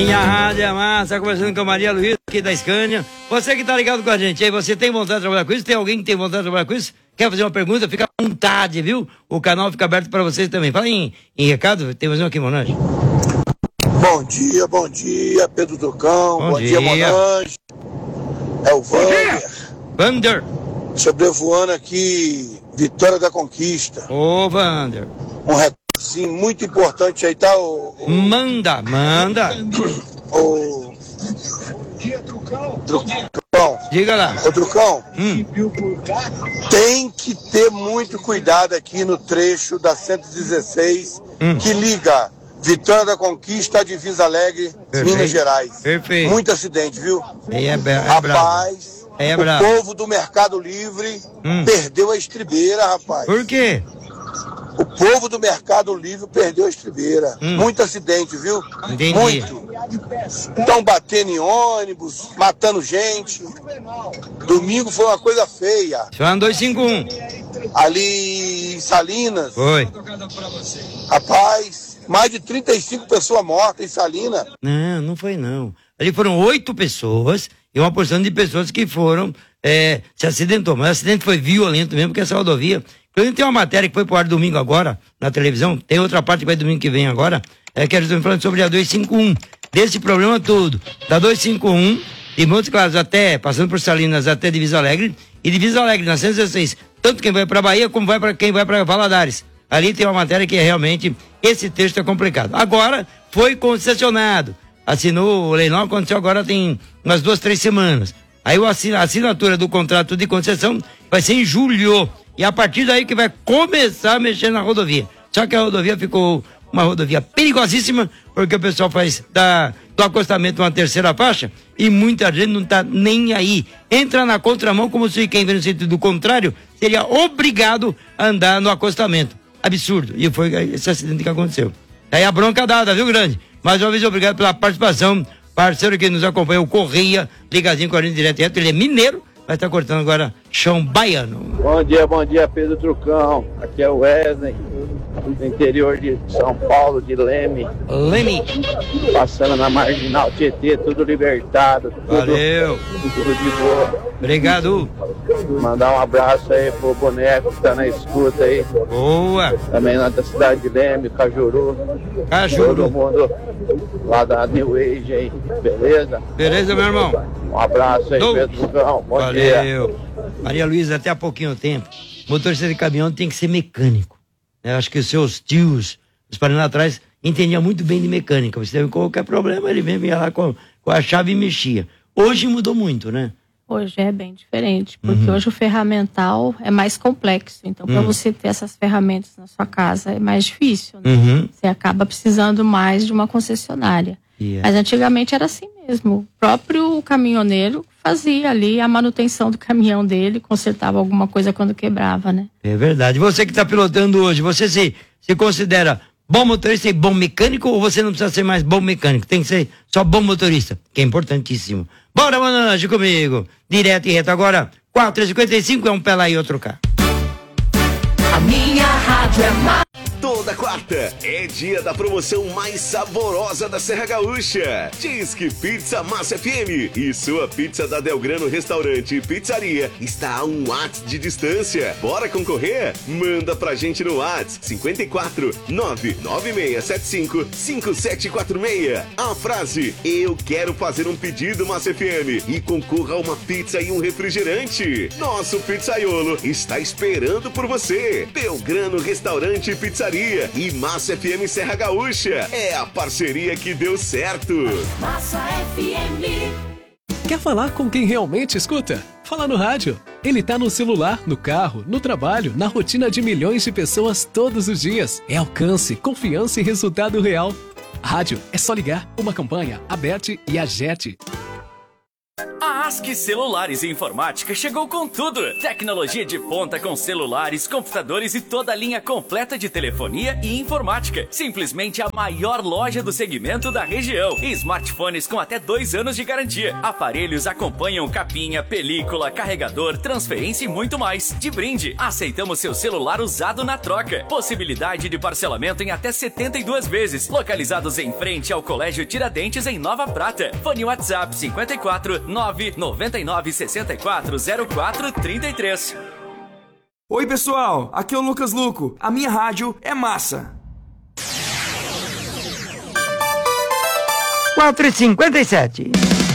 Minha rádio é massa, conversando com a Maria Luísa aqui da Scania. Você que tá ligado com a gente aí, você tem vontade de trabalhar com isso? Tem alguém que tem vontade de trabalhar com isso? Quer fazer uma pergunta? Fica à vontade, viu? O canal fica aberto para vocês também. Fala em recado, tem mais um aqui, Monange. Bom dia, Pedro Ducão. Bom dia, Monange. É o Vander. Sobrevoando aqui, Vitória da Conquista. Ô, Vander. Um recado, sim, muito importante aí, tá? Manda. O Trucão. Diga lá. Ô, Trucão, tem que ter muito cuidado aqui no trecho da 116, que liga Vitória da Conquista a Divisa Alegre, Minas Gerais. Perfeito. Muito acidente, viu? Rapaz, o povo do Mercado Livre perdeu a estribeira, rapaz. Por quê? O povo do Mercado Livre perdeu a estribeira. Muito acidente, viu? Entendi. Muito. Estão batendo em ônibus, matando gente. Domingo foi uma coisa feia. Só 251. Ali em Salinas. Foi. Rapaz, mais de 35 pessoas mortas em Salinas. Não foi não. Ali foram 8 pessoas e uma porção de pessoas que foram, se acidentou. Mas o acidente foi violento mesmo, porque essa rodovia... Inclusive tem uma matéria que foi pro ar domingo agora, na televisão, tem outra parte que vai domingo que vem agora, que eles estão falando sobre a 251, desse problema todo, da 251, de Montes Claros até, passando por Salinas até Divisa Alegre, e Divisa Alegre na 116, tanto quem vai pra Bahia como quem vai pra Valadares. Ali tem uma matéria que realmente, esse texto é complicado. Agora, foi concessionado, assinou o leilão, aconteceu agora tem umas 2, 3 semanas. Aí a assinatura do contrato de concessão vai ser em julho. E a partir daí que vai começar a mexer na rodovia. Só que a rodovia ficou uma rodovia perigosíssima, porque o pessoal faz do acostamento uma terceira faixa e muita gente não tá nem aí. Entra na contramão como se quem vem no sentido contrário seria obrigado a andar no acostamento. Absurdo. E foi esse acidente que aconteceu. Aí a bronca dada, viu, grande? Mais uma vez, obrigado pela participação. Parceiro que nos acompanha, o Correia, ligadinho com a gente direto. Ele é mineiro, mas tá cortando agora chão baiano. Bom dia, Pedro Trucão. Aqui é o Wesley, do interior de São Paulo, de Leme. Passando na Marginal Tietê, tudo libertado. Valeu. Tudo de boa. Obrigado. Mandar um abraço aí pro Boneco que tá na escuta aí. Boa. Também lá da cidade de Leme, Cajuru. Todo mundo lá da New Age aí, beleza? Beleza, meu irmão. Um abraço aí, Pedro Trucão. Bom dia. Valeu. Maria Luísa, até há pouquinho tempo, motorista de caminhão tem que ser mecânico. Eu acho que os seus tios, os parentes atrás, entendiam muito bem de mecânica. Você teve qualquer problema, ele vinha lá com a chave e mexia. Hoje mudou muito, né? Hoje é bem diferente, porque hoje o ferramental é mais complexo. Então, para você ter essas ferramentas na sua casa é mais difícil, né? Você acaba precisando mais de uma concessionária. Mas antigamente era assim mesmo. O próprio caminhoneiro fazia ali a manutenção do caminhão dele, consertava alguma coisa quando quebrava, né? É verdade. Você que está pilotando hoje, você se considera bom motorista e bom mecânico, ou você não precisa ser mais bom mecânico? Tem que ser só bom motorista, que é importantíssimo. Bora, Monange, comigo. Direto e reto agora, 4h55, é um pé lá e outro cá. A minha rádio é mais... Toda quarta é dia da promoção mais saborosa da Serra Gaúcha. Disque Pizza Massa FM e sua pizza da Delgrano Restaurante e Pizzaria está a 1 WhatsApp de distância. Bora concorrer? Manda pra gente no WhatsApp 54 99675 5746. A frase: eu quero fazer um pedido Massa FM e concorra a uma pizza e um refrigerante. Nosso pizzaiolo está esperando por você. Delgrano Restaurante e Pizzaria e Massa FM Serra Gaúcha. É a parceria que deu certo. Massa FM. Quer falar com quem realmente escuta? Fala no rádio. Ele tá no celular, no carro, no trabalho, na rotina de milhões de pessoas todos os dias. É alcance, confiança e resultado real. Rádio é só ligar, uma campanha, Aberte e Agete. A Masque Celulares e Informática chegou com tudo. Tecnologia de ponta com celulares, computadores e toda a linha completa de telefonia e informática. Simplesmente a maior loja do segmento da região. E smartphones com até 2 anos de garantia. Aparelhos acompanham capinha, película, carregador, transferência e muito mais. De brinde, aceitamos seu celular usado na troca. Possibilidade de parcelamento em até 72 vezes. Localizados em frente ao Colégio Tiradentes, em Nova Prata. Fone WhatsApp 54 999 64 04 33. Oi pessoal, aqui é o Lucas Luco. A minha rádio é massa. 4h57.